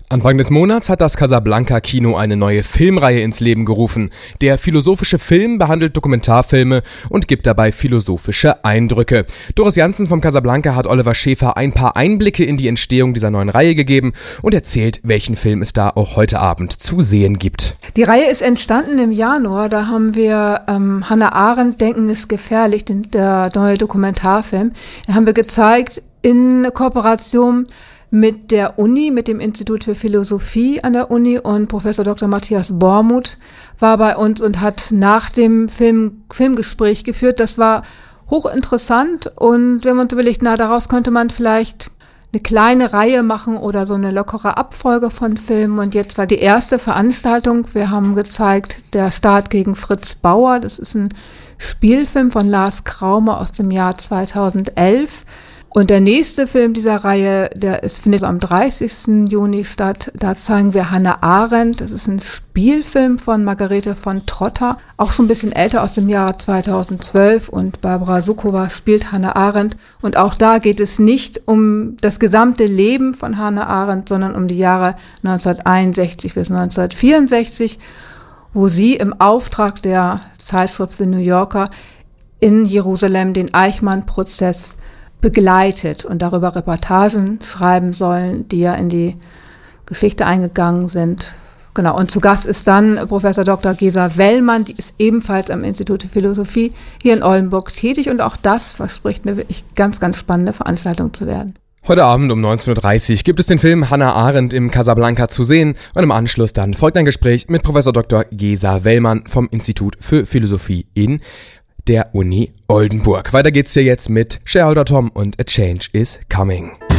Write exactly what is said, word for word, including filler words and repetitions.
Anfang des Monats hat das Casablanca-Kino eine neue Filmreihe ins Leben gerufen. Der philosophische Film behandelt Dokumentarfilme und gibt dabei philosophische Eindrücke. Doris Janssen vom Casablanca hat Oliver Schäfer ein paar Einblicke in die Entstehung dieser neuen Reihe gegeben und erzählt, welchen Film es da auch heute Abend zu sehen gibt. Die Reihe ist entstanden im Januar. Da haben wir ähm, Hannah Arendt, Denken ist gefährlich, den, der neue Dokumentarfilm. Da haben wir gezeigt in Kooperation mit der Uni, mit dem Institut für Philosophie an der Uni, und Professor Doktor Matthias Bormuth war bei uns und hat nach dem Film Filmgespräch geführt. Das war hochinteressant, und wenn man so überlegt, na, daraus könnte man vielleicht eine kleine Reihe machen oder so eine lockere Abfolge von Filmen. Und jetzt war die erste Veranstaltung. Wir haben gezeigt Der Staat gegen Fritz Bauer. Das ist ein Spielfilm von Lars Kraume aus dem Jahr zweitausendelf. Und der nächste Film dieser Reihe, der ist, findet am dreißigsten Juni statt. Da zeigen wir Hannah Arendt. Das ist ein Spielfilm von Margarete von Trotter, auch schon ein bisschen älter, aus dem Jahr zweitausendzwölf. Und Barbara Sukowa spielt Hannah Arendt. Und auch da geht es nicht um das gesamte Leben von Hannah Arendt, sondern um die Jahre neunzehnhunderteinundsechzig bis neunzehnhundertvierundsechzig, wo sie im Auftrag der Zeitschrift The New Yorker in Jerusalem den Eichmann-Prozess begleitet und darüber Reportagen schreiben sollen, die ja in die Geschichte eingegangen sind. Genau, und zu Gast ist dann Professor Doktor Gesa Wellmann, die ist ebenfalls am Institut für Philosophie hier in Oldenburg tätig, und auch das verspricht eine wirklich ganz, ganz spannende Veranstaltung zu werden. Heute Abend um neunzehn Uhr dreißig gibt es den Film Hannah Arendt im Casablanca zu sehen, und im Anschluss dann folgt ein Gespräch mit Professor Doktor Gesa Wellmann vom Institut für Philosophie in der Uni Oldenburg. Weiter geht's hier jetzt mit Shareholder Tom und A Change is Coming.